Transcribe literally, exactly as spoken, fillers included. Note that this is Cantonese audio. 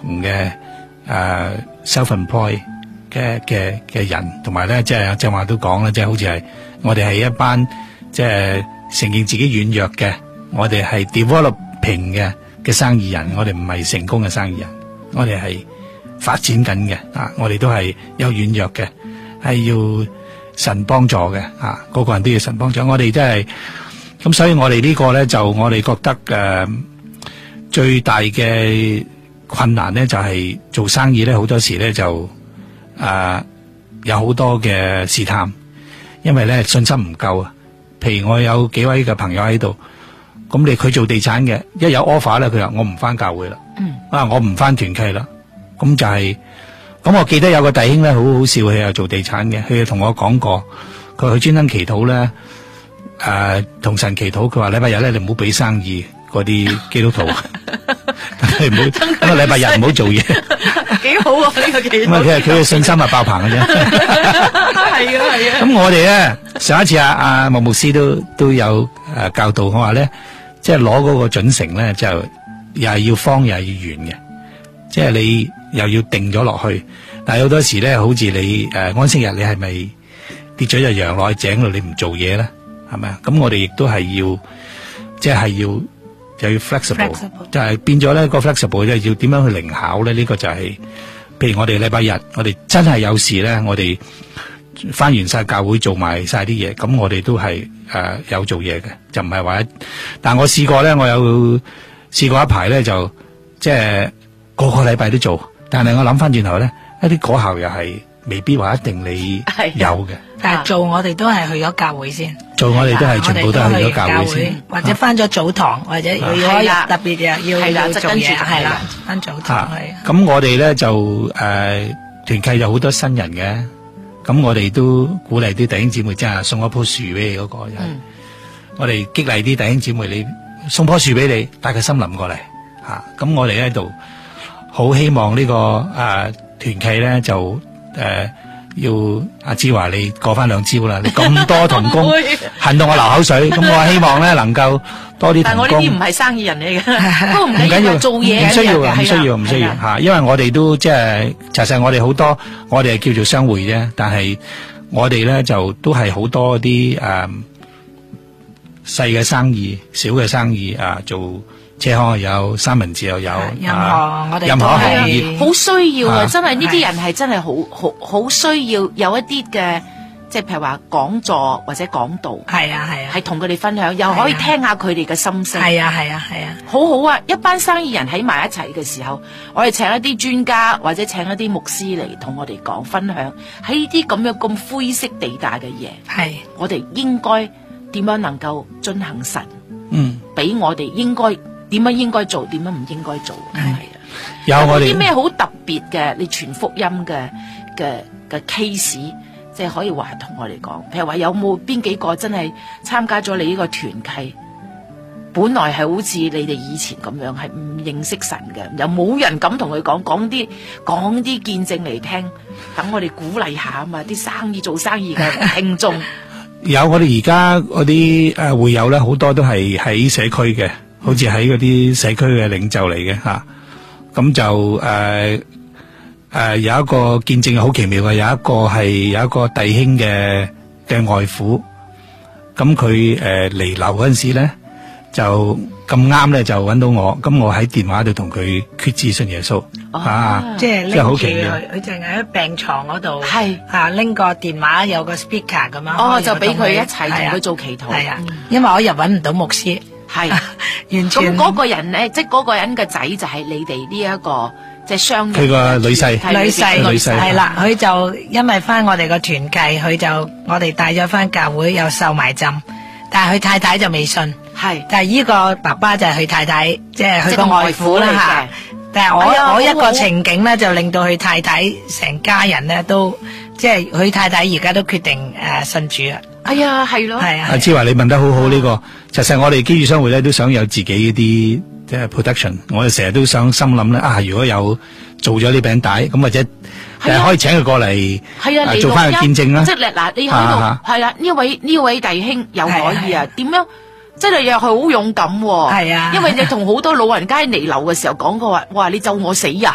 同嘅誒 self-employed 嘅嘅嘅人，同埋咧即係正話都講啦，即係好似係我哋係一班即係承認自己軟弱嘅，我哋係 developing 嘅嘅生意人，我哋唔係成功嘅生意人，我哋係發展緊嘅啊！我哋都係有軟弱嘅，係要神幫助嘅啊！個個人都要神幫助，我哋真係咁，所以我哋呢個咧就我哋覺得誒、呃、最大嘅困難咧就係、是、做生意咧，好多時咧就誒、呃、有好多嘅試探，因為咧信心唔夠啊。譬如我有幾位嘅朋友喺度，咁你佢做地產嘅，一有 offer 咧，佢話我唔翻教會啦，嗯，啊我唔翻團契啦。咁就係、是，咁我記得有個弟兄咧，好好笑，佢又做地產嘅，佢又同我講過，佢去專登祈禱咧，誒、呃，同神祈禱，佢話禮拜日咧，你唔好俾生意嗰啲基督徒，你唔好，咁啊禮拜日唔好做嘢， 幾好啊呢、這個祈禱。 咁啊，佢佢嘅信心係爆棚嘅啫。 係啊係啊。 咁我哋咧上一次阿阿莫牧師都都有誒教導我話咧，即係攞嗰個準繩咧，就又係要方又係要圓嘅，即係你。又要定咗落去，但係好多時咧，好似你誒、呃、安息日，你係咪跌咗隻羊落去井度，你唔做嘢咧，係咪啊？咁我哋亦都係要，即係要就要 flexible，, flexible. 就係變咗咧個 flexible 咧，要點樣去靈巧咧？呢、這個就係、是，譬如我哋禮拜日，我哋真係有事咧，我哋翻完晒教會做埋晒啲嘢，咁我哋都係誒、呃、有做嘢嘅，就唔係話一。但我試過咧，我有試過一排咧，就即係個個禮拜都做。但係我諗翻轉頭咧，一啲果效又係未必話一定你有嘅。 但係做我哋都係去咗教會先， 做我哋都係全部都係去咗教會先， 或者翻咗早堂，或者如果有特別嘅要要做嘢，係啦，翻早堂係。 咁我哋咧就誒團契有好多新人嘅，咁我哋都鼓勵啲弟兄姊妹，即係送一棵樹俾你嗰個，我哋激勵啲弟兄姊妹，你送棵樹俾你，帶個森林過嚟吓，咁我哋喺度。好希望呢、這個誒團契咧就誒、呃、要阿芝華你過翻兩招啦！你咁多同工，恨到我流口水。咁我希望咧能夠多啲同工。 但係我呢啲唔係生意人嚟嘅，不過唔緊要，做嘢唔需要啊，唔需要，唔需要吓。因為我哋都即係，其實我哋好多，我哋係叫做商會啫。但係我哋咧就都係好多啲誒細嘅生意、小嘅生意啊做。車行又有，三文治又有， 任何我哋任何行業好需要啊！真係呢啲人係真係好好好需要有一啲嘅，即係譬如話講座或者講道， 係啊係啊， 係同佢哋分享，又可以聽下佢哋嘅心聲， 係啊係啊係啊， 好好啊！一班生意人喺埋一齊嘅時候，我哋請一啲專家或者請一啲牧師嚟同我哋講分享，喺呢啲咁樣咁灰色地帶嘅嘢，係我哋應該點樣能夠遵行神？嗯，俾我哋應該。點樣應該做，點樣唔應該做，係啊！ 有我哋啲咩好特別嘅，你傳福音嘅嘅嘅 case，即係可以話同我哋講。譬如話有冇邊幾個真係參加咗你呢個團契，本來係好似你哋以前咁樣，係唔認識神嘅，又冇人敢同佢講，講啲講啲見證嚟聽，等我哋鼓勵下啊嘛！啲生意做生意嘅聽眾， 有我哋而家嗰啲誒會友咧，好多都係喺社區嘅。好似喺嗰啲社區嘅領袖嚟嘅吓，咁就誒誒、呃呃、有一個見證好奇妙嘅，有一個係有一個弟兄嘅嘅外父，咁佢誒彌留嗰陣時咧，就咁啱咧就揾到我，咁我喺電話度同佢決志信耶穌， 哦、 啊， 即係拎住佢，佢淨係喺病床嗰度， 係吓拎個電話有個 speaker 咁樣， 哦就俾佢一齊同佢做祈禱， 係啊，因為我又揾唔到牧師。 係，完全咁嗰個人咧，即係嗰個人嘅仔就係你哋呢一個即係商人。 佢個女婿， 女婿， 女婿係啦，佢就因為翻我哋個團契，佢就我哋帶咗翻教會，又受埋浸，但係佢太太就未信。係，但係呢個爸爸就係佢太太，即係佢個外父啦吓。但係我我一個情景咧，就令到佢太太成家人咧都，即係佢太太而家都決定誒信主啦。 哎呀，係咯，係啊！ 阿芝華，你問得好好呢、這個，其實我哋基主商會咧都想有自己啲即係 production， 我哋成日都想心諗咧啊，如果有做咗呢餅帶，咁或者誒、啊、可以請佢過嚟，係啊，做翻個見證啦。即係嗱，你喺度係啦，呢位呢位弟兄又可以啊，點樣？即係又係好勇敢喎，係啊，因為你同好多老人家喺彌留嘅時候講過話，哇！你咒我死啊！